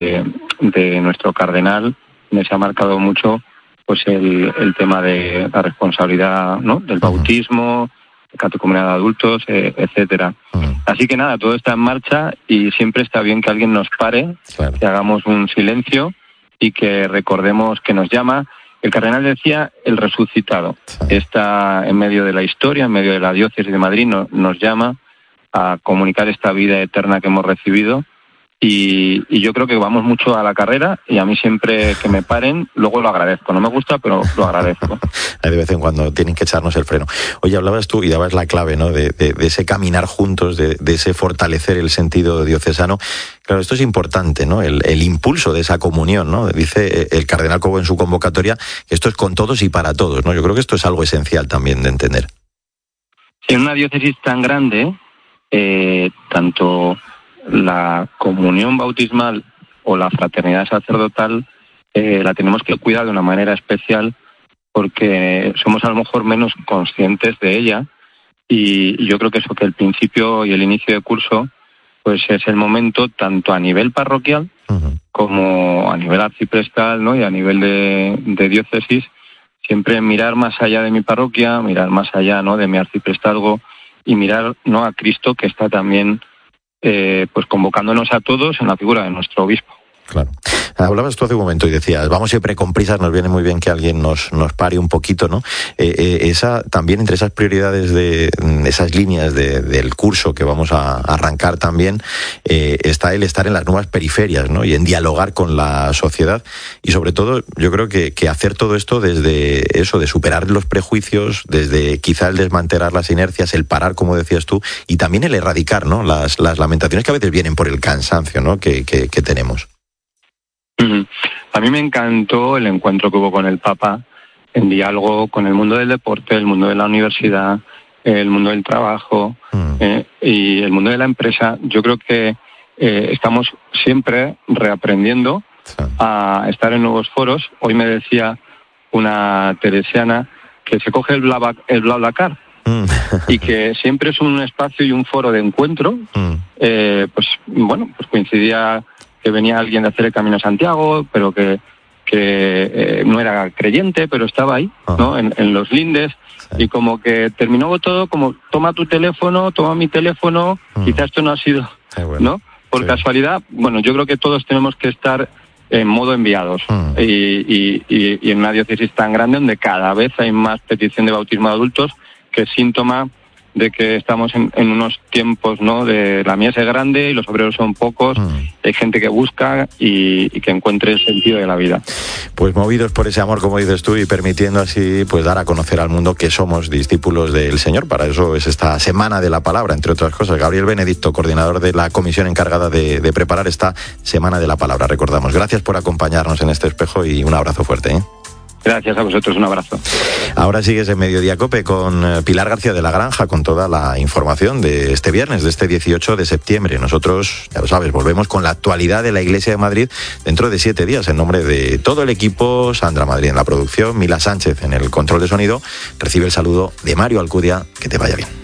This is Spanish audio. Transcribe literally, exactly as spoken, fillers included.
de, de nuestro cardenal, me se ha marcado mucho pues el, el tema de la responsabilidad, ¿no?, del bautismo, catecomunidad de adultos, eh, etcétera. Uh-huh. Así que nada, todo está en marcha y siempre está bien que alguien nos pare, claro, que hagamos un silencio y que recordemos que nos llama. El cardenal decía el resucitado. Sí. Está en medio de la historia, en medio de la diócesis de Madrid, no, nos llama a comunicar esta vida eterna que hemos recibido. Y, y yo creo que vamos mucho a la carrera y a mí siempre que me paren, luego lo agradezco. No me gusta, pero lo agradezco. De vez en cuando tienen que echarnos el freno. Oye, hablabas tú y dabas la clave, ¿no?, de, de, de ese caminar juntos, de, de ese fortalecer el sentido diocesano. Claro, esto es importante, ¿no?, el, el impulso de esa comunión, ¿no? Dice el cardenal Cobo en su convocatoria que esto es con todos y para todos, ¿no? Yo creo que esto es algo esencial también de entender. En una diócesis tan grande, eh, tanto la comunión bautismal o la fraternidad sacerdotal eh, la tenemos que cuidar de una manera especial porque somos a lo mejor menos conscientes de ella y yo creo que eso, que el principio y el inicio de curso pues es el momento tanto a nivel parroquial uh-huh. como a nivel arciprestal, ¿no?, y a nivel de, de diócesis, siempre mirar más allá de mi parroquia, mirar más allá, ¿no?, de mi arciprestazgo y mirar, ¿no?, a Cristo, que está también Eh, pues convocándonos a todos en la figura de nuestro obispo. Claro. Hablabas tú hace un momento y decías, vamos siempre con prisas, nos viene muy bien que alguien nos, nos pare un poquito, ¿no? Eh, eh, esa, también entre esas prioridades de esas líneas de, del curso que vamos a arrancar también, eh, está el estar en las nuevas periferias, ¿no?, y en dialogar con la sociedad y sobre todo yo creo que, que hacer todo esto desde eso, de superar los prejuicios, desde quizá el desmantelar las inercias, el parar, como decías tú, y también el erradicar, ¿no?, las, las lamentaciones que a veces vienen por el cansancio, ¿no?, que, que, que tenemos. A mí me encantó el encuentro que hubo con el Papa en diálogo con el mundo del deporte, el mundo de la universidad, el mundo del trabajo mm. eh, y el mundo de la empresa. Yo creo que eh, estamos siempre reaprendiendo sí. a estar en nuevos foros. Hoy me decía una teresiana que se coge el, blabla, el BlaBlaCar mm. y que siempre es un espacio y un foro de encuentro. Mm. Eh, pues bueno, pues coincidía que venía alguien de hacer el Camino a Santiago, pero que, que eh, no era creyente, pero estaba ahí, uh-huh. ¿no?, en, en los lindes, sí. y como que terminó todo como, toma tu teléfono, toma mi teléfono, uh-huh. quizás esto no ha sido, sí, bueno. ¿no?, por sí. casualidad. Bueno, yo creo que todos tenemos que estar en modo enviados, uh-huh. y, y, y, y en una diócesis tan grande donde cada vez hay más petición de bautismo de adultos, que es síntoma de que estamos en, en unos tiempos, ¿no?, de la mies es grande y los obreros son pocos, mm. hay gente que busca y, y que encuentre el sentido de la vida. Pues movidos por ese amor, como dices tú, y permitiendo así pues dar a conocer al mundo que somos discípulos del Señor. Para eso es esta Semana de la Palabra, entre otras cosas. Gabriel Benedicto, coordinador de la comisión encargada de, de preparar esta Semana de la Palabra, recordamos. Gracias por acompañarnos en este espejo y un abrazo fuerte, ¿eh? Gracias a vosotros, un abrazo. Ahora sigues en Mediodía Cope con Pilar García de la Granja, con toda la información de este viernes, de este dieciocho de septiembre. Nosotros, ya lo sabes, volvemos con la actualidad de la Iglesia de Madrid dentro de siete días. En nombre de todo el equipo, Sandra Madrid en la producción, Mila Sánchez en el control de sonido, recibe el saludo de Mario Alcudia. Que te vaya bien.